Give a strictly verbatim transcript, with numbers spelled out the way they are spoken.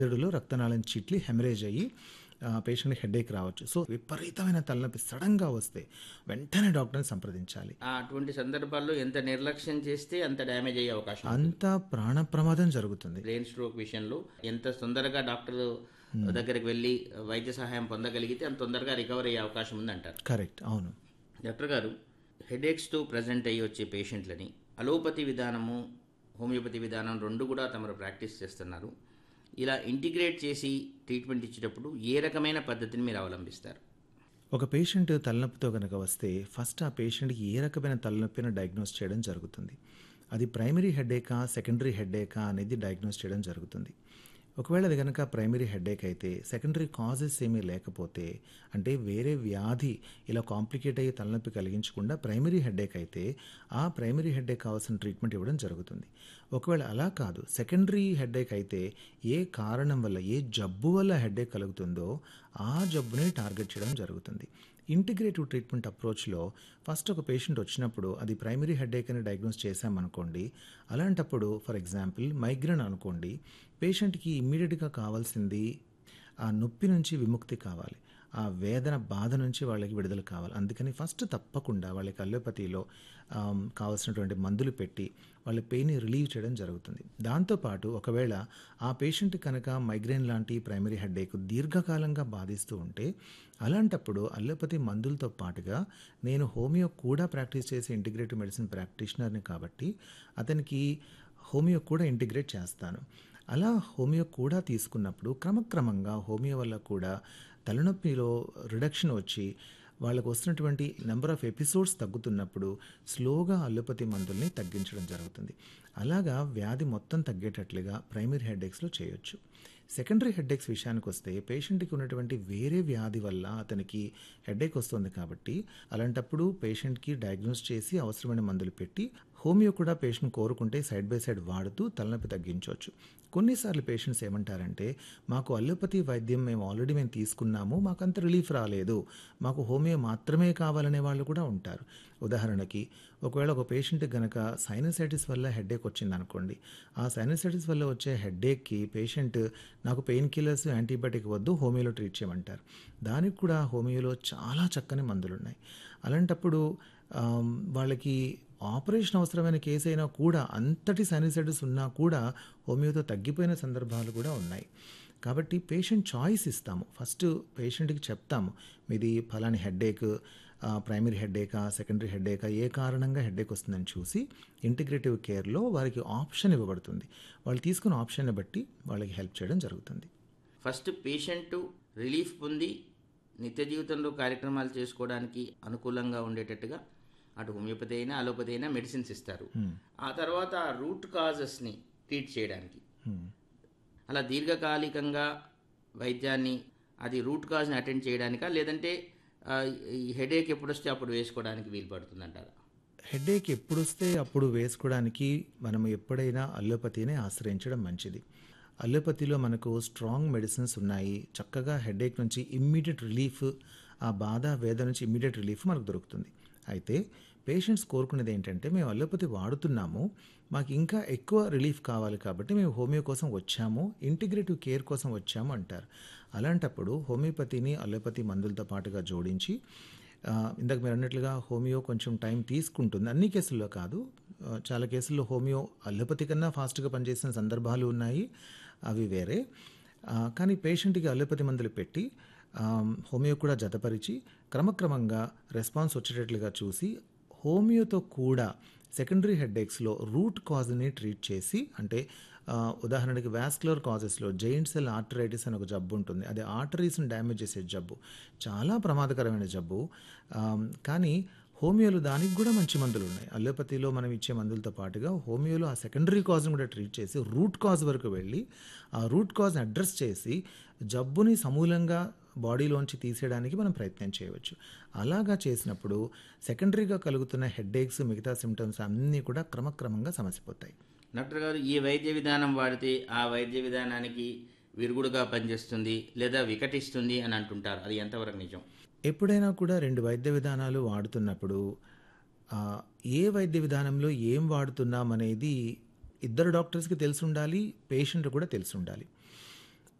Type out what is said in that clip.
మెదడులో రక్తనాళం చిట్లి హెమరేజ్ అయ్యి ఆహ్, పేషెంట్‌కి హెడేక్ రావచ్చు. సో, విపరీతమైన తలనొప్పి సడెన్‌గా వస్తే వెంటనే డాక్టర్‌ని సంప్రదించాలి. ఆ! అటువంటి సందర్భాల్లో ఎంత నిర్లక్ష్యం చేస్తే అంత డ్యామేజ్ అయ్యే అవకాశం ఉంటుంది. అంత ప్రాణ ప్రమాదం జరుగుతుంది. బ్రెయిన్ స్ట్రోక్ విషయంలో ఎంత తొందరగా డాక్టర్ దగ్గరికి వెళ్ళి వైద్య సహాయం పొందగలిగితే అంత తొందరగా రికవర్ అయ్యే అవకాశం ఉందంటారు. కరెక్ట్. అవును. డాక్టర్ గారు, హెడేక్స్తో ప్రజెంట్ అయ్యి వచ్చే పేషెంట్లని అలోపతి విధానము, హోమియోపతి విధానం రెండు కూడా తమరు ప్రాక్టీస్ చేస్తున్నారు. ఇలా ఇంటిగ్రేట్ చేసి ట్రీట్మెంట్ ఇచ్చేటప్పుడు ఏ రకమైన పద్ధతిని మీరు అవలంబిస్తారు? ఒక పేషెంట్ తలనొప్పితో గనక వస్తే ఫస్ట్ ఆ పేషెంట్‌కి ఏ రకమైన తలనొప్పిని డయాగ్నోస్ చేయడం జరుగుతుంది. అది ప్రైమరీ హెడేకా, సెకండరీ హెడేకా అనేది డయాగ్నోస్ చేయడం జరుగుతుంది. ఒకవేళ అది గనక ప్రైమరీ హెడేక్ అయితే సెకండరీ కాజెస్ ఏమీ లేకపోతే, అంటే వేరే వ్యాధి ఇలా కాంప్లికేట్ అయ్యి తలనొప్పి కలిగించకుండా ప్రైమరీ హెడేక్ అయితే ఆ ప్రైమరీ హెడేక్ కావాల్సిన ట్రీట్మెంట్ ఇవ్వడం జరుగుతుంది. ఒకవేళ అలా కాదు, సెకండరీ హెడేక్ అయితే ఏ కారణం వల్ల, ఏ జబ్బు వల్ల హెడేక్ కలుగుతుందో ఆ జబ్బుని టార్గెట్ చేయడం జరుగుతుంది. ఇంటిగ్రేటివ్ ట్రీట్మెంట్ అప్రోచ్‌లో ఫస్ట్ ఒక పేషెంట్ వచ్చినప్పుడు అది ప్రైమరీ హెడేక్ అని డయాగ్నోస్ చేశామనుకోండి, అలాంటప్పుడు ఫర్ ఎగ్జాంపుల్ మైగ్రేన్ అనుకోండి, పేషెంట్‌కి ఇమ్మీడియట్‌గా కావాల్సింది ఆ నొప్పి నుంచి విముక్తి కావాలి. ఆ వేదన, బాధ నుంచి వాళ్ళకి విడుదల కావాలి. అందుకని ఫస్ట్ తప్పకుండా వాళ్ళకి అలోపతిలో ఆహ్, కావాల్సినటువంటి మందులు పెట్టి వాళ్ళ పెయిన్‌ని రిలీవ్ చేయడం జరుగుతుంది. దాంతోపాటు ఒకవేళ ఆ పేషెంట్ కనుక మైగ్రేన్ లాంటి ప్రైమరీ హెడేక్ దీర్ఘకాలంగా బాధిస్తూ ఉంటే, అలాంటప్పుడు అలోపతి మందులతో పాటుగా నేను హోమియో కూడా ప్రాక్టీస్ చేసే ఇంటిగ్రేటివ్ మెడిసిన్ ప్రాక్టీషనర్‌ని కాబట్టి అతనికి హోమియో కూడా ఇంటిగ్రేట్ చేస్తాను. అలా హోమియో కూడా తీసుకున్నప్పుడు క్రమక్రమంగా హోమియో వల్ల కూడా తలనొప్పిలో రిడక్షన్ వచ్చి వాళ్ళకు వస్తున్నటువంటి నెంబర్ ఆఫ్ ఎపిసోడ్స్ తగ్గుతున్నప్పుడు స్లోగా అలోపతి మందుల్ని తగ్గించడం జరుగుతుంది. అలాగా వ్యాధి మొత్తం తగ్గేటట్లుగా ప్రైమరీ హెడేక్స్‌లో చేయొచ్చు. సెకండరీ హెడేక్స్ విషయానికి వస్తే పేషెంట్‌కి ఉన్నటువంటి వేరే వ్యాధి వల్ల అతనికి హెడేక్ వస్తుంది కాబట్టి అలాంటప్పుడు పేషెంట్‌కి డయాగ్నోస్ చేసి అవసరమైన మందులు పెట్టి హోమియో కూడా పేషెంట్ కోరుకుంటే సైడ్ బై సైడ్ వాడుతూ తలనొప్పి తగ్గించవచ్చు. కొన్నిసార్లు పేషెంట్స్ ఏమంటారంటే, మాకు అలోపతి వైద్యం మేము ఆల్రెడీ మేము తీసుకున్నాము, మాకంత రిలీఫ్ రాలేదు, మాకు హోమియో మాత్రమే కావాలనే వాళ్ళు కూడా ఉంటారు. ఉదాహరణకి ఒకవేళ ఒక పేషెంట్ గనక సైనసైటిస్ వల్ల హెడేక్ వచ్చిందనుకోండి, ఆ సైనసైటిస్ వల్ల వచ్చే హెడేక్‌కి పేషెంట్ నాకు పెయిన్ కిల్లర్స్, యాంటీబయాటిక్ వద్దు, హోమియోలో ట్రీట్ చేయమంటారు. దానికి కూడా హోమియోలో చాలా చక్కని మందులున్నాయి. అలాంటప్పుడు ఆహ్, వాళ్ళకి ఆపరేషన్ అవసరమైన కేసు అయినా కూడా, అంతటి సైనసైటిస్ ఉన్నా కూడా హోమియోతో తగ్గిపోయిన సందర్భాలు కూడా ఉన్నాయి. కాబట్టి పేషెంట్ చాయిస్ ఇస్తాము. ఫస్ట్ పేషెంట్‌కి చెప్తాము, మీది ఫలాని హెడేక్, ఆహ్, ప్రైమరీ హెడేకా, సెకండరీ హెడేకా, ఏ కారణంగా హెడేక్ వస్తుందని చూసి ఇంటిగ్రేటివ్ కేర్‌లో వారికి ఆప్షన్ ఇవ్వబడుతుంది. వాళ్ళు తీసుకున్న ఆప్షన్‌ని బట్టి వాళ్ళకి హెల్ప్ చేయడం జరుగుతుంది. ఫస్ట్ పేషెంట్ రిలీఫ్ పొంది నిత్య జీవితంలో కార్యక్రమాలు చేసుకోవడానికి అనుకూలంగా ఉండేటట్టుగా అటు హోమియోపతి అయినా అలోపతి అయినా మెడిసిన్స్ ఇస్తారు. ఆ తర్వాత ఆ రూట్ కాజెస్ని ట్రీట్ చేయడానికి, హ్మ్. అలా దీర్ఘకాలికంగా వైద్యాన్ని అది రూట్ కాజ్ని అటెండ్ చేయడానికా, లేదంటే ఆ, ఈ హెడేక్ ఎప్పుడు వస్తే అప్పుడు వేసుకోవడానికి వీలు పడుతుందంటారా? హెడేక్ ఎప్పుడొస్తే అప్పుడు వేసుకోవడానికి మనం ఎప్పుడైనా అల్లోపతినే ఆశ్రయించడం మంచిది. అల్లోపతిలో మనకు స్ట్రాంగ్ మెడిసిన్స్ ఉన్నాయి. చక్కగా హెడేక్ నుంచి ఇమ్మీడియట్ రిలీఫ్, ఆ బాధ, వేదన నుంచి ఇమ్మీడియట్ రిలీఫ్ మనకు దొరుకుతుంది. అయితే పేషెంట్స్ కోరుకునేది ఏంటంటే, మేము అల్లోపతి వాడుతున్నాము, మాకు ఇంకా ఎక్కువ రిలీఫ్ కావాలి కాబట్టి మేము హోమియో కోసం వచ్చాము, ఇంటిగ్రేటివ్ కేర్ కోసం వచ్చాము అంటారు. అలాంటప్పుడు హోమియోపతిని అల్లోపతి మందులతో పాటుగా జోడించి, ఆహ్, ఇందాక మీరు అన్నట్లుగా హోమియో కొంచెం టైం తీసుకుంటుంది. అన్ని కేసుల్లో కాదు. ఆహ్, చాలా కేసుల్లో హోమియో అల్లోపతి కన్నా ఫాస్ట్‌గా పనిచేసిన సందర్భాలు ఉన్నాయి. అవి వేరే. ఆహ్, కానీ పేషెంట్‌కి అల్లోపతి మందులు పెట్టి ఆహ్, హోమియో కూడా జతపరిచి క్రమక్రమంగా రెస్పాన్స్ వచ్చేటట్లుగా చూసి హోమియోతో కూడా సెకండరీ హెడేక్స్‌లో రూట్ కాజ్‌ని ట్రీట్ చేసి, అంటే ఆహ్, ఉదాహరణకి వాస్కులర్ కాజెస్‌లో జెయింట్ సెల్ ఆర్థరైటిస్ అని ఒక జబ్బు ఉంటుంది. అది ఆర్టరీస్‌ని డ్యామేజ్ చేసే జబ్బు. చాలా ప్రమాదకరమైన జబ్బు. ఆహ్, కానీ హోమియోలో దానికి కూడా మంచి మందులున్నాయి. అల్లోపతిలో మనం ఇచ్చే మందులతో పాటుగా హోమియోలో ఆ సెకండరీ కాజ్‌ని కూడా ట్రీట్ చేసి రూట్ కాజ్ వరకు వెళ్ళి ఆ రూట్ కాజ్‌ని అడ్రెస్ చేసి జబ్బుని సమూలంగా బాడీలోంచి తీసేయడానికి మనం ప్రయత్నం చేయవచ్చు. అలాగా చేసినప్పుడు సెకండరీగా కలుగుతున్న హెడేక్స్, మిగతా సిమ్టమ్స్ అన్నీ కూడా క్రమక్రమంగా సమసిపోతాయి. డాక్టర్ గారు, ఈ వైద్య విధానం వాడితే ఆ వైద్య విధానానికి విరుగుడుగా పనిచేస్తుంది లేదా వికటిస్తుంది అని అంటుంటారు, అది ఎంతవరకు నిజం? ఎప్పుడైనా కూడా రెండు వైద్య విధానాలు వాడుతున్నప్పుడు ఆహ్, ఏ వైద్య విధానంలో ఏం వాడుతున్నామనేది ఇద్దరు డాక్టర్స్‌కి తెలిసుండాలి, పేషెంట్ కూడా తెలిసుండాలి.